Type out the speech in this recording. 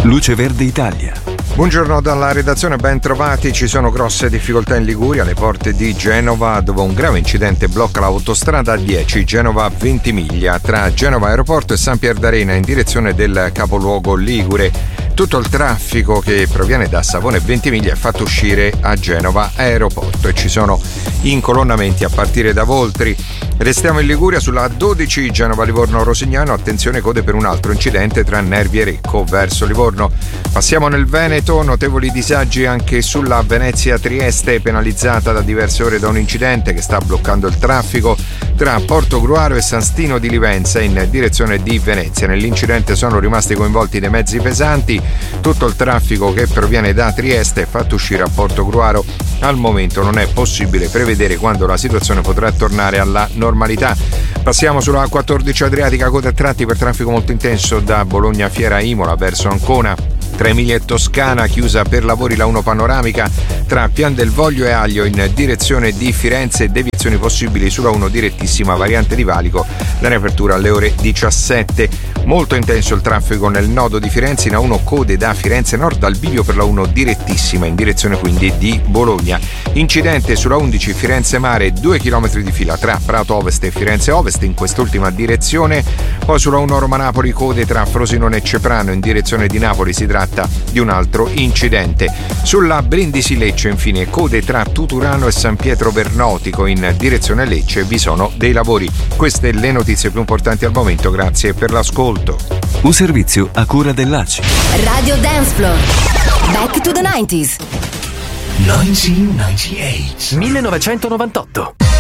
Luce Verde Italia. Buongiorno dalla redazione, ben trovati. Ci sono grosse difficoltà in Liguria, alle porte di Genova, dove un grave incidente blocca l'autostrada A10 Genova-Ventimiglia tra Genova Aeroporto e San Pierdarena in direzione del capoluogo ligure. Tutto il traffico che proviene da Savona e Ventimiglia è fatto uscire a Genova Aeroporto e ci sono incolonnamenti a partire da Voltri. Restiamo in Liguria sulla A12 Genova-Livorno-Rosignano, attenzione, code per un altro incidente tra Nervi e Recco verso Livorno. Passiamo nel Veneto, notevoli disagi anche sulla Venezia-Trieste, penalizzata da diverse ore da un incidente che sta bloccando il traffico tra Portogruaro e San Stino di Livenza in direzione di Venezia. Nell'incidente sono rimasti coinvolti dei mezzi pesanti, tutto il traffico che proviene da Trieste è fatto uscire a Portogruaro. Al momento non è possibile prevedere quando la situazione potrà tornare alla normalità. Passiamo sulla A14 Adriatica, code a tratti per traffico molto intenso da Bologna Fiera Imola verso Ancona. Tra Emilia e Toscana, chiusa per lavori la 1 panoramica tra Pian del Voglio e Aglio in direzione di Firenze, deviazioni possibili sulla 1 direttissima variante di Valico, la riapertura alle ore 17. Molto intenso il traffico nel nodo di Firenze, in A1 code da Firenze Nord al bivio per la 1 direttissima in direzione quindi di Bologna. Incidente sulla 11 Firenze Mare, 2 km di fila tra Prato Ovest e Firenze Ovest in quest'ultima direzione. Poi sulla 1 Roma Napoli, code tra Frosinone e Ceprano in direzione di Napoli, si tratta di un altro incidente. Sulla Brindisi Lecce infine code tra Tuturano e San Pietro Vernotico in direzione Lecce, vi sono dei lavori. Queste le notizie più importanti al momento, grazie per l'ascolto. Un servizio a cura dell'ACI. Radio Dance Floor. Back to the 90s. 1998. 1998.